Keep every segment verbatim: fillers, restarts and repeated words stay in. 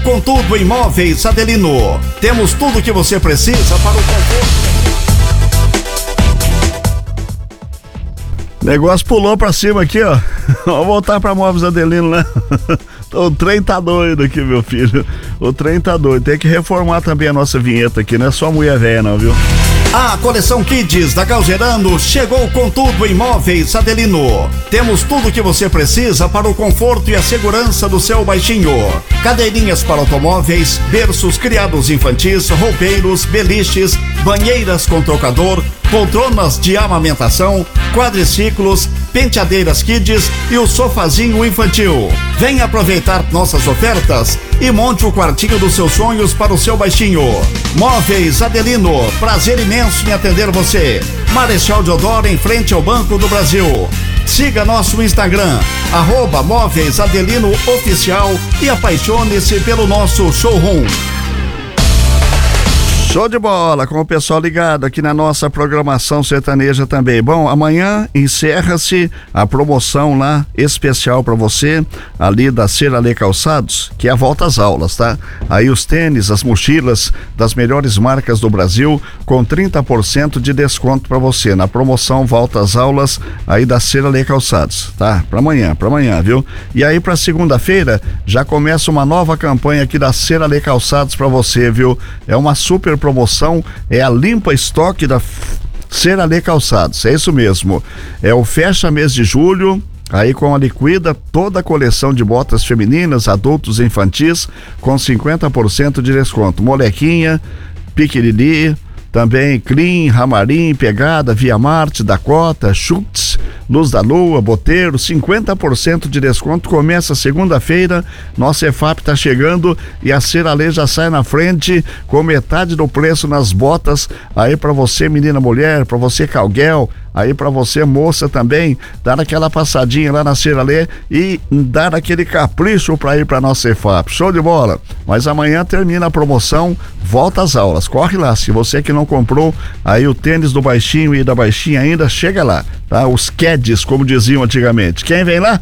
com tudo em Móveis Adelino. Temos tudo o que você precisa para o conforto. Negócio pulou pra cima aqui, ó. Vamos voltar pra Móveis Adelino, né? O trem tá doido aqui, meu filho. O trem tá doido. Tem que reformar também a nossa vinheta aqui, não é só mulher velha, não, viu? A coleção Kids da Galgerano chegou com tudo em Móveis Adelino. Temos tudo o que você precisa para o conforto e a segurança do seu baixinho. Cadeirinhas para automóveis, berços criados infantis, roupeiros, beliches, banheiras com trocador, poltronas de amamentação, quadriciclos, penteadeiras Kids e o sofazinho infantil. Venha aproveitar nossas ofertas e monte o quartinho dos seus sonhos para o seu baixinho. Móveis Adelino, prazer imenso em atender você. Marechal Deodoro, em frente ao Banco do Brasil. Siga nosso Instagram, arroba Móveis Adelino Oficial, e apaixone-se pelo nosso showroom. Show de bola, com o pessoal ligado aqui na nossa programação sertaneja também. Bom, amanhã encerra-se a promoção lá especial para você, ali da Seralê Calçados, que é a volta às aulas, tá? Aí os tênis, as mochilas das melhores marcas do Brasil, com trinta por cento de desconto para você, na promoção volta às aulas aí da Seralê Calçados, tá? Para amanhã, para amanhã, viu? E aí para segunda-feira já começa uma nova campanha aqui da Seralê Calçados para você, viu? É uma super promoção, é a limpa estoque da Seralê Calçados, é isso mesmo, é o fecha mês de julho, aí com a liquida toda a coleção de botas femininas, adultos e infantis, com cinquenta por cento de desconto, molequinha, piquiriri, também Clean, Ramarim, Pegada, Via Marte, Dakota, Schutz, Luz da Lua, Boteiro, cinquenta por cento de desconto, começa segunda-feira, nossa E F A P tá chegando e a Seralê já sai na frente com metade do preço nas botas, aí pra você menina mulher, pra você cowgirl, aí pra você moça também, dar aquela passadinha lá na Seralê e dar aquele capricho pra ir pra nossa E F A P, show de bola. Mas amanhã termina a promoção, volta às aulas, corre lá, se você que não comprou aí o tênis do baixinho e da baixinha ainda, chega lá, tá? Os Keds, como diziam antigamente. Quem vem lá?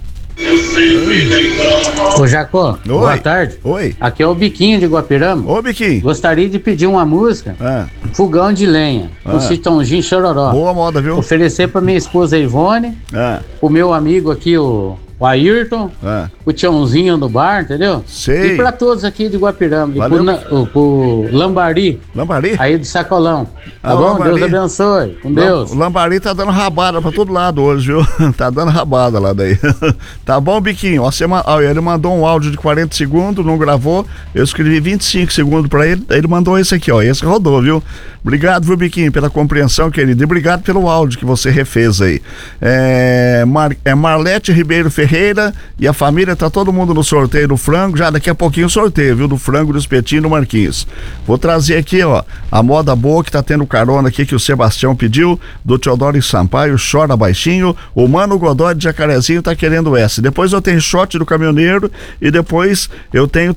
Ô Jacó, Oi. Boa tarde. Oi. Aqui é o Biquinho de Guapirama. Ô Biquinho. Gostaria de pedir uma música, Ah. Fogão de Lenha, com Ah. Chitãozinho Chororó. Boa moda, viu? Oferecer pra minha esposa Ivone, Ah. o meu amigo aqui, o, o Ayrton, Ah. o Tiãozinho do bar, entendeu? Sei. E pra todos aqui de Guapirama, e Valeu. pro, Na- o- pro Lambari, Lambari? aí de Sacolão. Tá Ah, bom? Lambari. Deus abençoe. Com Deus. O Lambari tá dando rabada pra todo lado hoje, viu? Tá dando rabada lá daí. Tá bom, Biquinho? Ó, você, ó, ele mandou um áudio de quarenta segundos, não gravou. Eu escrevi vinte e cinco segundos pra ele. Ele mandou esse aqui, ó. Esse rodou, viu? Obrigado, viu, Biquinho, pela compreensão, querido. E obrigado pelo áudio que você refez aí. É, Mar, é Marlete Ribeiro Ferreira e a família, tá todo mundo no sorteio do frango. Já daqui a pouquinho o sorteio, viu? Do frango, do espetinho e do Marquinhos. Vou trazer aqui, ó, a moda boa que tá tendo carona aqui que o Sebastião pediu, do Teodoro Sampaio, Chora Baixinho. O Mano Godoy de Jacarezinho tá querendo essa. Depois eu tenho shot do caminhoneiro e depois eu tenho